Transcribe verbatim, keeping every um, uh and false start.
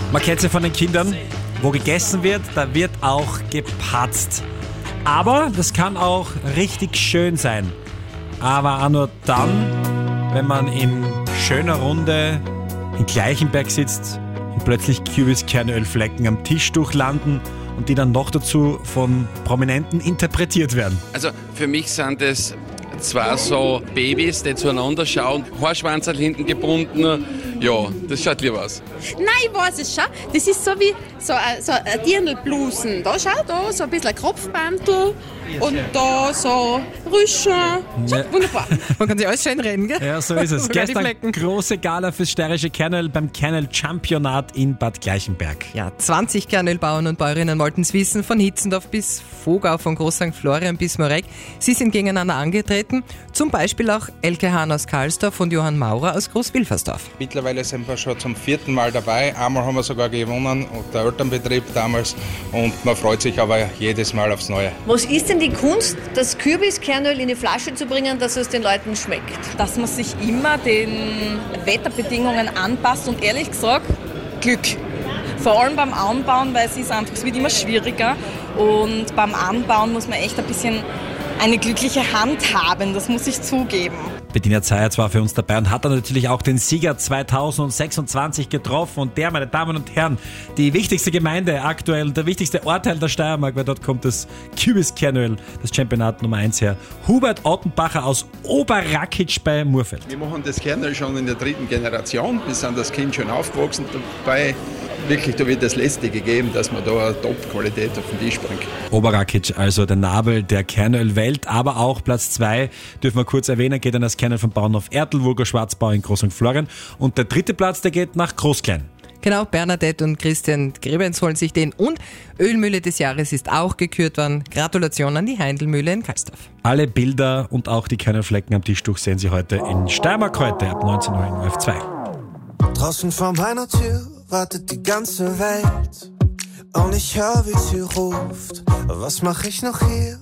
Man kennt sie von den Kindern. Wo gegessen wird, da wird auch gepatzt. Aber das kann auch richtig schön sein. Aber auch nur dann, wenn man in schöner Runde in Gleichenberg sitzt und plötzlich Kürbiskernölflecken am Tischtuch landen und die dann noch dazu von Prominenten interpretiet werden. Also für mich sind es zwei so Babys, die zueinander schauen, Haarschwanzerl hinten gebunden. Ja, das schaut lieber aus. Nein, ich weiß es schon. Das ist so wie so ein, so ein Dirndlblusen. Da schau, da so ein bisschen ein Kopfbandel und da so Rüschen. Ja. Wunderbar. Man kann sich alles schön reden, gell? Ja, so ist es. Sogar die Gestern Flecken. große Gala fürs steirische Kernöl beim Kernöl-Championat in Bad Gleichenberg. Ja, zwanzig Kernölbauern und Bäuerinnen wollten es wissen, von Hitzendorf bis Vogau, von Groß Sankt Florian bis Moreck. Sie sind gegeneinander angetreten, zum Beispiel auch Elke Hahn aus Karlsdorf und Johann Maurer aus Groß-Wilfersdorf. Mittlerweile sind wir schon zum vierten Mal dabei. Einmal haben wir sogar gewonnen, der Elternbetrieb damals. Und man freut sich aber jedes Mal aufs Neue. Was ist denn die Kunst, das Kürbiskernöl in die Flasche zu bringen, dass es den Leuten schmeckt? Dass man sich immer den Wetterbedingungen anpasst und ehrlich gesagt, Glück. Vor allem beim Anbauen, weil es ist einfach, es wird immer schwieriger und beim Anbauen muss man echt ein bisschen eine glückliche Hand haben, das muss ich zugeben. Bettina Zayatz war für uns dabei und hat dann natürlich auch den Sieger zweitausendsechsundzwanzig getroffen. Und der, meine Damen und Herren, die wichtigste Gemeinde aktuell, der wichtigste Ortteil der Steiermark, weil dort kommt das Kürbiskernöl, das Championat Nummer eins her. Hubert Ottenbacher aus Oberrakic bei Murfeld. Wir machen das Kernöl schon in der dritten Generation. Wir sind das Kind schon aufgewachsen dabei. Wirklich, da wird das Letzte gegeben, dass man da eine Top-Qualität auf den Tisch bringt. Oberrakic, also der Nabel der Kernölwelt, aber auch Platz zwei, dürfen wir kurz erwähnen, geht an das Kernöl vom Bauernhof Ertl, Wurger Schwarzbau in Groß Sankt Florian. Und der dritte Platz, der geht nach Großklein. Genau, Bernadette und Christian Grebenz holen sich den. Und Ölmühle des Jahres ist auch gekürt worden. Gratulation an die Heindelmühle in Karlsdorf. Alle Bilder und auch die Kernölflecken am Tischtuch sehen Sie heute in Steiermark heute ab neunzehn Uhr in O F zwei. Draußen vor meiner Tür wartet die ganze Welt und ich höre, wie sie ruft. Was mach ich noch hier?